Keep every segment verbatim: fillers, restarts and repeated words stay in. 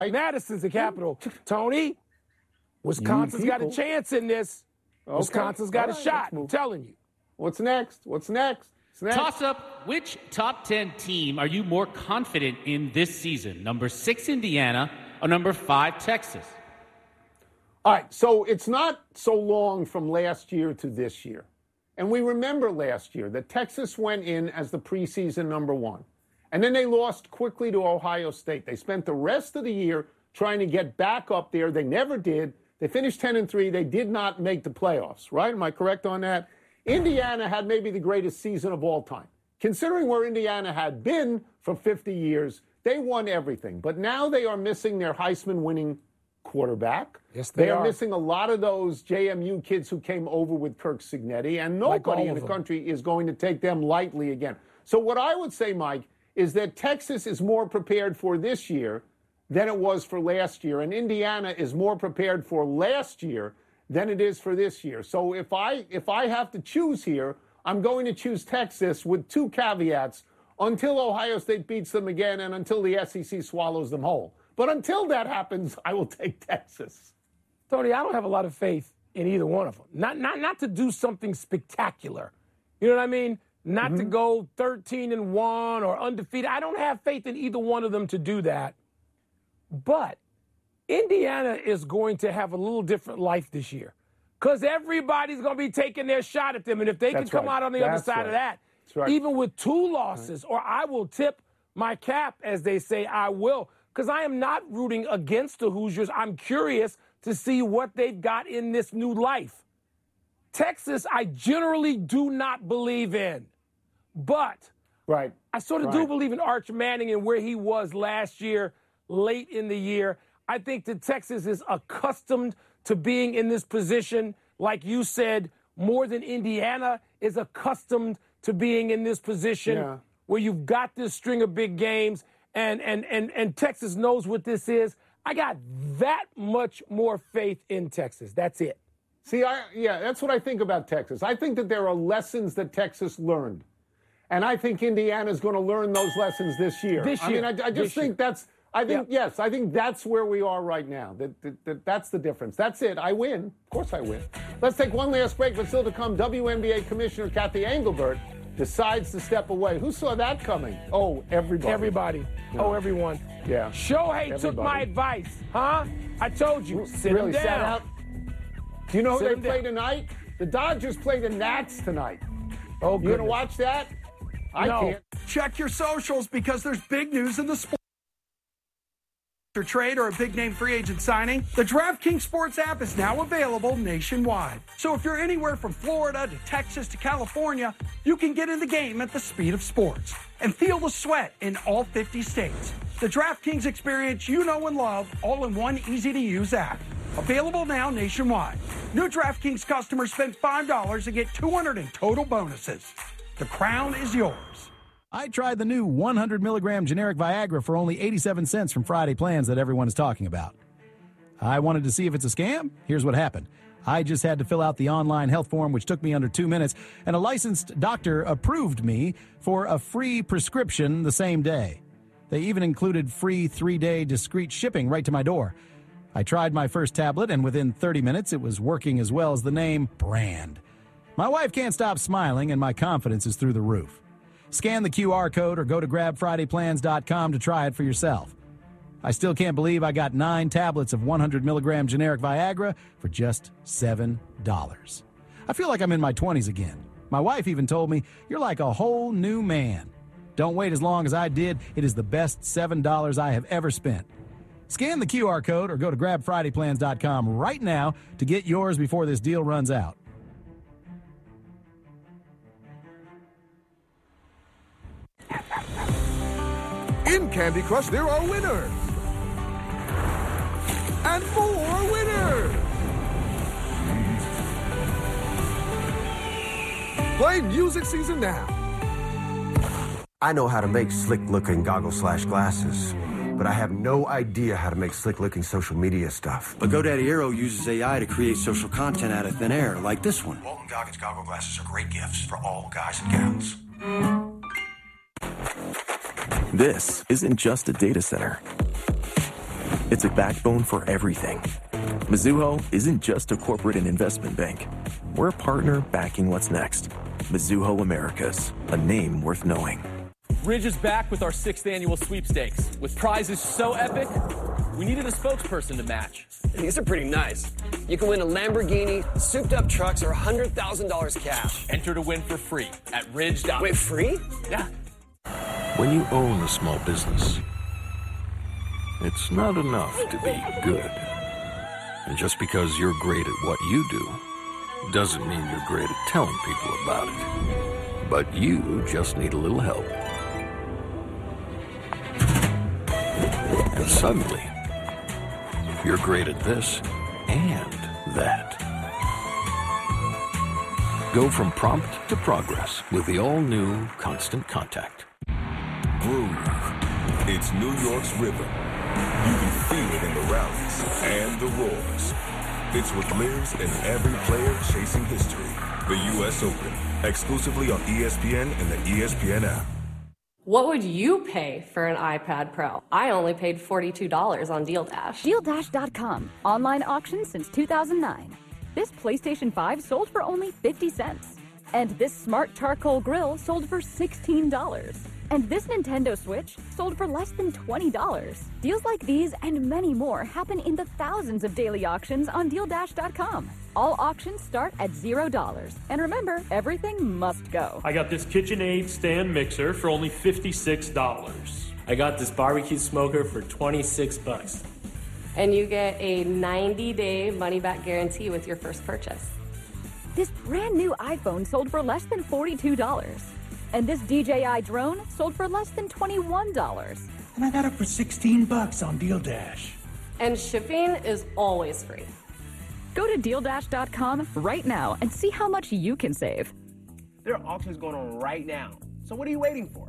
Madison's the capital. Tony, Wisconsin's got a chance in this. Okay. Wisconsin's got right, a shot, I'm telling you. What's next? What's next? What's next? Toss up, which top ten team are you more confident in this season? Number six, Indiana, or number five, Texas? All right, so it's not so long from last year to this year. And we remember last year that Texas went in as the preseason number one. And then they lost quickly to Ohio State. They spent the rest of the year trying to get back up there. They never did. They finished ten and three. They did not make the playoffs, right? Am I correct on that? Indiana had maybe the greatest season of all time. Considering where Indiana had been for fifty years, they won everything. But now they are missing their Heisman-winning quarterback. Yes, they, they are. are missing a lot of those J M U kids who came over with Kirk Cignetti, and nobody like in the them. country is going to take them lightly again. So what I would say, Mike, is that Texas is more prepared for this year than it was for last year, and Indiana is more prepared for last year than it is for this year. So if I if I have to choose here, I'm going to choose Texas with two caveats: until Ohio State beats them again and until the S E C swallows them whole. But until that happens, I will take Texas. Tony, I don't have a lot of faith in either one of them. Not not not to do something spectacular. You know what I mean? Not mm-hmm. to go thirteen and one or undefeated. I don't have faith in either one of them to do that. But Indiana is going to have a little different life this year because everybody's going to be taking their shot at them. And if they That's can come right. out on the That's other side right. of that, right. even with two losses, right. or I will tip my cap, as they say, I will, because I am not rooting against the Hoosiers. I'm curious to see what they've got in this new life. Texas, I generally do not believe in. But right. I sort of right. do believe in Arch Manning and where he was last year, late in the year. I think that Texas is accustomed to being in this position, like you said, more than Indiana is accustomed to being in this position yeah. where you've got this string of big games, and, and, and, and Texas knows what this is. I got that much more faith in Texas. That's it. See, I, yeah, that's what I think about Texas. I think that there are lessons that Texas learned. And I think Indiana's going to learn those lessons this year. This year. I mean, I, I just this think year. that's, I think, yeah. yes, I think that's where we are right now. That, that, that That's the difference. That's it. I win. Of course I win. Let's take one last break, but still to come, W N B A Commissioner Kathy Engelbert decides to step away. Who saw that coming? Oh, everybody. Everybody. No. Oh, everyone. Yeah. Shohei everybody. took my advice, huh? I told you, sit really him down. Sat out? Do you know Sit who they play down. tonight? The Dodgers play the Nats tonight. Oh, you going to watch that? I no. can't. Check your socials because there's big news in the sport. Or trade or a big name free agent signing, the DraftKings Sports app is now available nationwide. So if you're anywhere from Florida to Texas to California, you can get in the game at the speed of sports and feel the sweat in all fifty states. The DraftKings experience you know and love, all in one easy-to-use app. Available now nationwide. New DraftKings customers spend five dollars and get two hundred dollars in total bonuses. The crown is yours. I tried the new one hundred milligram generic Viagra for only eighty-seven cents from Friday Plans that everyone is talking about. I wanted to see if it's a scam. Here's what happened. I just had to fill out the online health form, which took me under two minutes, and a licensed doctor approved me for a free prescription the same day. They even included free three-day discreet shipping right to my door. I tried my first tablet, and within thirty minutes, it was working as well as the name brand. My wife can't stop smiling, and my confidence is through the roof. Scan the Q R code or go to grab friday plans dot com to try it for yourself. I still can't believe I got nine tablets of one hundred milligram generic Viagra for just seven dollars. I feel like I'm in my twenties again. My wife even told me, "You're like a whole new man." Don't wait as long as I did. It is the best seven dollars I have ever spent. Scan the Q R code or go to grab friday plans dot com right now to get yours before this deal runs out. In Candy Crush, there are winners. And more winners. Play Music Season now. I know how to make slick-looking goggles slash glasses, but I have no idea how to make slick-looking social media stuff. But GoDaddy Aero uses A I to create social content out of thin air, like this one. Walton Goggins goggle glasses are great gifts for all guys and gals. This isn't just a data center. It's a backbone for everything. Mizuho isn't just a corporate and investment bank. We're a partner backing what's next. Mizuho Americas, a name worth knowing. Ridge is back with our sixth annual sweepstakes. With prizes so epic, we needed a spokesperson to match. These are pretty nice. You can win a Lamborghini, souped-up trucks, or one hundred thousand dollars cash. Enter to win for free at ridge dot com. Wait, free? Yeah. When you own a small business, it's not enough to be good. And just because you're great at what you do, doesn't mean you're great at telling people about it. But you just need a little help. And suddenly, you're great at this and that. Go from prompt to progress with the all-new Constant Contact. Groove. It's New York's rhythm. You can feel it in the rallies and the roars. It's with Liz and every player chasing history. The U S Open, exclusively on E S P N and the E S P N app. What would you pay for an iPad Pro? I only paid forty-two dollars on Deal Dash. Deal Dash dot com. Online auction since two thousand nine. This PlayStation five sold for only fifty cents. And this smart charcoal grill sold for sixteen dollars. And this Nintendo Switch sold for less than twenty dollars. Deals like these and many more happen in the thousands of daily auctions on Deal Dash dot com. All auctions start at zero dollars. And remember, everything must go. I got this KitchenAid stand mixer for only fifty-six dollars. I got this barbecue smoker for twenty-six bucks. And you get a ninety-day money-back guarantee with your first purchase. This brand new iPhone sold for less than forty-two dollars. And this D J I drone sold for less than twenty-one dollars. And I got it for sixteen bucks on Deal Dash. And shipping is always free. Go to Deal Dash dot com right now and see how much you can save. There are auctions going on right now. So what are you waiting for?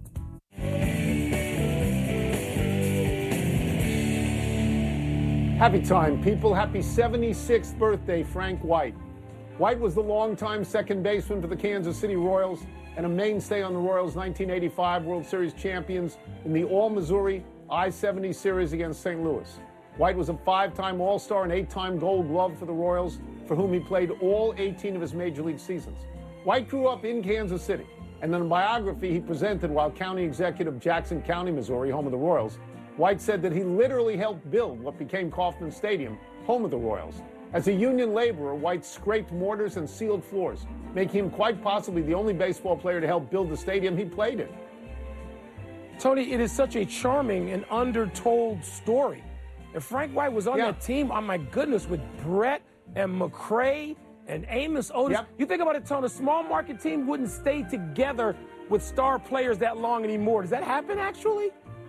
Happy time, people. Happy seventy-sixth birthday, Frank White. White was the longtime second baseman for the Kansas City Royals and a mainstay on the Royals' nineteen eighty-five World Series champions in the All-Missouri I seventy series against Saint Louis. White was a five-time All-Star and eight-time Gold Glove for the Royals, for whom he played all eighteen of his Major League seasons. White grew up in Kansas City, and in a biography he presented while county executive Jackson County, Missouri, home of the Royals, White said that he literally helped build what became Kauffman Stadium, home of the Royals. As a union laborer, White scraped mortars and sealed floors, making him quite possibly the only baseball player to help build the stadium he played in. Tony, it is such a charming and undertold story. If Frank White was on yeah. that team, oh my goodness, with Brett and McRae and Amos Otis, yep. you think about it, Tony, a small market team wouldn't stay together with star players that long anymore. Does that happen, actually?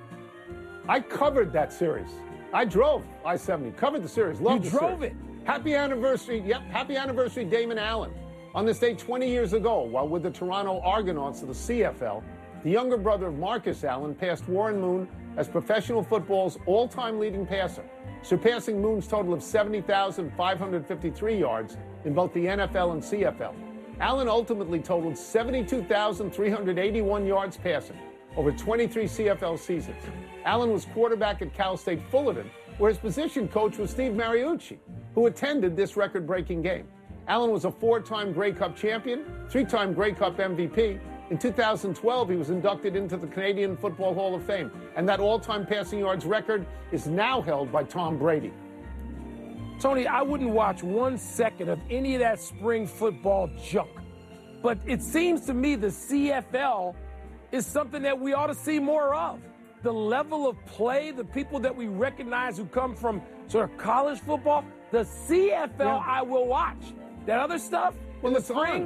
I covered that series. I drove I seventy, covered the series, loved you the drove series. it. Happy anniversary, yep, happy anniversary, Damon Allen. On this day twenty years ago, while with the Toronto Argonauts of the C F L, the younger brother of Marcus Allen passed Warren Moon as professional football's all-time leading passer, surpassing Moon's total of seventy thousand five hundred fifty-three yards in both the N F L and C F L. Allen ultimately totaled seventy-two thousand three hundred eighty-one yards passing over twenty-three C F L seasons. Allen was quarterback at Cal State Fullerton, where his position coach was Steve Mariucci, who attended this record-breaking game. Allen was a four-time Grey Cup champion, three-time Grey Cup M V P. In two thousand twelve, he was inducted into the Canadian Football Hall of Fame, and that all-time passing yards record is now held by Tom Brady. Tony, I wouldn't watch one second of any of that spring football junk, but it seems to me the C F L is something that we ought to see more of. The level of play, the people that we recognize who come from sort of college football, the C F L yeah. I will watch. That other stuff well, in the it's spring. On.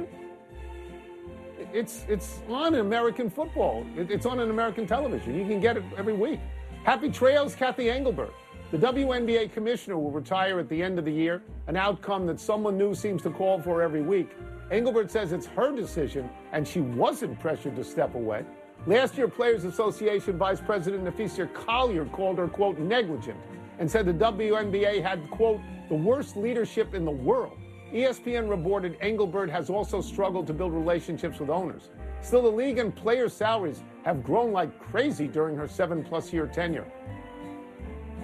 It's, it's on American football. It's on an American television. You can get it every week. Happy trails, Kathy Engelbert. The W N B A commissioner will retire at the end of the year, an outcome that someone new seems to call for every week. Engelbert says it's her decision, and she wasn't pressured to step away. Last year, Players Association Vice President Nafisa Collier called her, quote, negligent, and said the W N B A had, quote, the worst leadership in the world. E S P N reported Engelbert has also struggled to build relationships with owners. Still, the league and player salaries have grown like crazy during her seven-plus year tenure.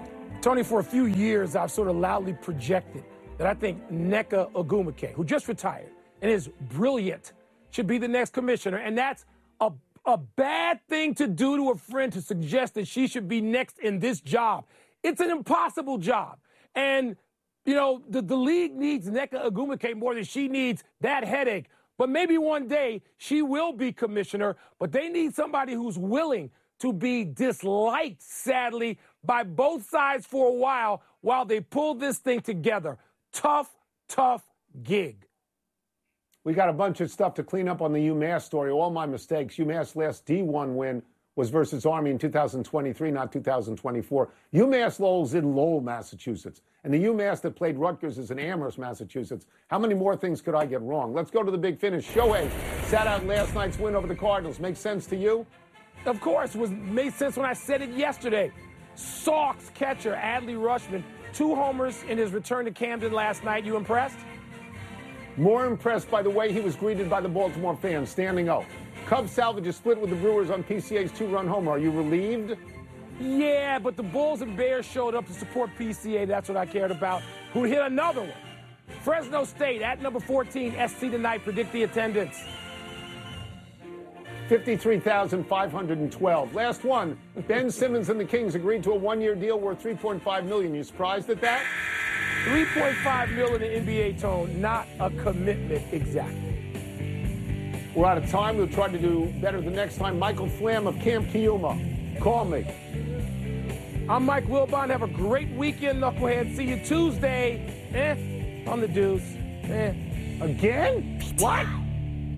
Tony, for a few years, I've sort of loudly projected that I think Nneka Ogwumike, who just retired and is brilliant, should be the next commissioner. And that's a, a bad thing to do to a friend to suggest that she should be next in this job. It's an impossible job. And, you know, the, the league needs Nneka Ogwumike more than she needs that headache. But maybe one day she will be commissioner, but they need somebody who's willing to be disliked, sadly, by both sides for a while while they pull this thing together. Tough, tough gig. We got a bunch of stuff to clean up on the UMass story. All my mistakes. UMass last D one win was versus Army in two thousand twenty-three, not two thousand twenty-four. UMass Lowell's in Lowell, Massachusetts. And the UMass that played Rutgers is in Amherst, Massachusetts. How many more things could I get wrong? Let's go to the big finish. Shohei sat out last night's win over the Cardinals. Make sense to you? Of course, it was made sense when I said it yesterday. Sox catcher Adley Rutschman, two homers in his return to Camden last night. You impressed? More impressed by the way he was greeted by the Baltimore fans, standing up. Cubs salvage a split with the Brewers on P C A's two-run homer. Are you relieved? Yeah, but the Bulls and Bears showed up to support P C A. That's what I cared about. Who hit another one? Fresno State at number fourteen, S C tonight. Predict the attendance. fifty-three thousand five hundred twelve. Last one. Ben Simmons and the Kings agreed to a one-year deal worth three point five million dollars. You surprised at that? three point five million dollars in N B A tone, not a commitment exactly. We're out of time. We'll try to do better the next time. Michael Flam of Camp Kiuma. Call me. I'm Mike Wilbon. Have a great weekend, Knucklehead. See you Tuesday. Eh, on the deuce. Eh. Again? What?